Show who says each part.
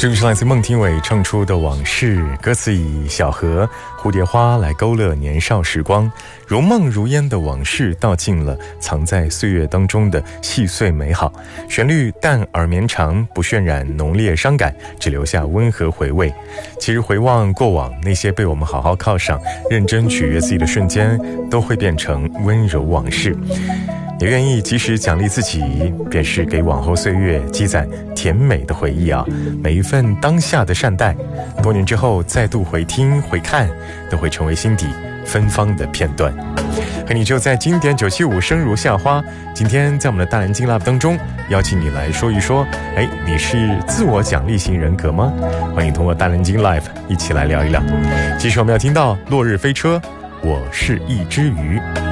Speaker 1: 这个是来自孟庭苇唱出的往事，歌词以小河、蝴蝶花来勾勒年少时光，如梦如烟的往事道尽了藏在岁月当中的细碎美好。旋律淡而绵长，不渲染浓烈伤感，只留下温和回味。其实回望过往，那些被我们好好犒赏、认真取悦自己的瞬间，都会变成温柔往事。也愿意及时奖励自己，便是给往后岁月积攒甜美的回忆啊！每一份当下的善待，多年之后再度回听回看，都会成为心底芬芳的片段。和你就在经典975生如夏花。今天在我们的大蓝鲸 Love 当中，邀请你来说一说，你是自我奖励型人格吗？欢迎通过大蓝鲸 Live 一起来聊一聊。继续我们要听到落日飞车，我是一只鱼。